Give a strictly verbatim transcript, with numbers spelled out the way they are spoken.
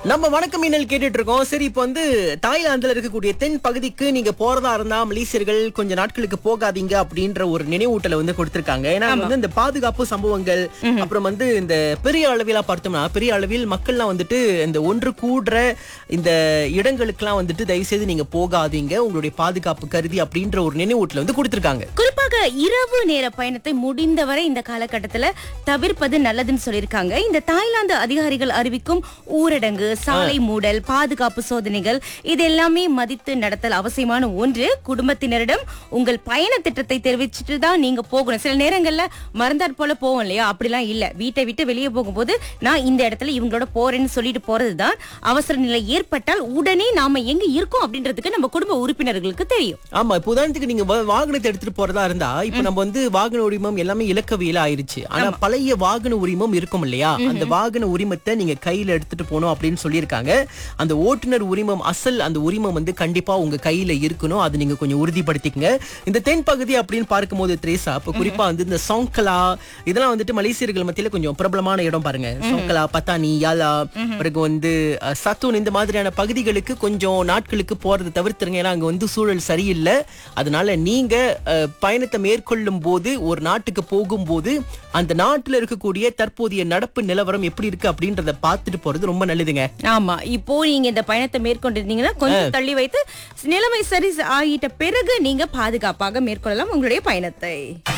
நம்ம வணக்கம் மின்னல் கேட்டுட்டு இருக்கோம். சரி, இப்போ வந்து தாய்லாந்துல இருக்கக்கூடிய தென் பகுதிக்கு நீங்க போறதா இருந்தா மலேசியர்கள் கொஞ்ச நாட்களுக்கு போகாதீங்க அப்படின்ற ஒரு நினைவூட்டலை வந்து கொடுத்திருக்காங்க. ஏன்னா அங்க வந்து இந்த பாதுகாப்பு சம்பவங்கள், அப்புறம் வந்து இந்த பெரிய அளவிலா பார்த்தோம்னா பெரிய அளவில் மக்கள்லாம் வந்துட்டு இந்த ஒன்று கூடுற இந்த இடங்களுக்கெல்லாம் வந்துட்டு தயவு செய்து நீங்க போகாதீங்க, உங்களுடைய பாதுகாப்பு கருதி அப்படின்ற ஒரு நினைவூட்டலை வந்து கொடுத்திருக்காங்க. குறிப்பாக இரவு நேர பயணத்தை முடிந்தவரை இந்த காலகட்டத்துல தவிர்ப்பது நல்லதுன்னு சொல்லியிருக்காங்க. இந்த தாய்லாந்து அதிகாரிகள் அறிவிக்கும் ஊரடங்கு, சாலை மூடல், பாதுகாப்பு சோதனைகள் இது எல்லாமே மதித்து நடத்தல் அவசியமான ஒன்று. குடும்பத்தினரிடம் உங்கள் பயண திட்டத்தை தெரிவிச்சுட்டு தான் நீங்க போகணும். சில நேரங்கள்ல மறந்தாற் போல போவோம் இல்லையா, அப்படிலாம் இல்ல. வீட்டை விட்டு வெளியே போகும்போது நான் இந்த இடத்துல இவங்களோட போறேன்னு சொல்லிட்டு போறதுதான். அவசர நிலை ஏற்பட்டால் உடனே நாம எங்க இருக்கோம் அப்படின்றதுக்கு நம்ம குடும்ப உறுப்பினர்களுக்கு தெரியும். ஆமா, இப்ப உதாரணத்துக்கு நீங்க வா- வாகனத்தை எடுத்துட்டு போறதா இருந்தா இப்ப நம்ம வந்து வாகன உரிமம் எல்லாமே இலக்கவியல ஆயிருச்சு. ஆனா பழைய வாகன உரிமம் இருக்கும் இல்லையா, அந்த வாகன உரிமத்தை நீங்க கையில எடுத்துட்டு போகணும் அப்படின்னு சொல்லியிருக்காங்க. அந்த ஓட்டுநர் உரிமம், அசல் அந்த உரிமம் வந்து கண்டிப்பா உங்க கையில இருக்கணும். அது நீங்க கொஞ்சம் உறுதிப்படுத்திக்கங்க. இந்த தென் பகுதி அப்படின்னு பார்க்கும்போது திரேசா, இப்ப குறிப்பா வந்து இந்த சோங்கலா இதெல்லாம் வந்துட்டு மலேசியர்கள் மத்தியில கொஞ்சம் பிரபலமான இடம் பாருங்க. சோங்கலா, பத்தானி, யாலா, பிறகு வந்து அஹ், சத்தூன், இந்த மாதிரியான பகுதிகளுக்கு கொஞ்சம் நாட்களுக்கு போறது தவிர்த்துருங்க. ஏன்னா அங்க வந்து சூழல் சரியில்லை. அதனால நீங்க அஹ், பயணத்தை மேற்கொள்ளும் போது, ஒரு நாட்டுக்கு போகும்போது அந்த நாட்டுல இருக்கக்கூடிய தற்போதைய நடப்பு நிலவரம் எப்படி இருக்கு அப்படின்றத பார்த்துட்டு போறது ரொம்ப நல்லதுங்க. ஆமா, இப்போ நீங்க இந்த பயணத்தை மேற்கொண்டிருந்தீங்கன்னா கொஞ்சம் தள்ளி வைத்து நிலைமை சரி ஆகிட்ட பிறகு நீங்க பாதுகாப்பாக மேற்கொள்ளலாம் உங்களுடைய பயணத்தை.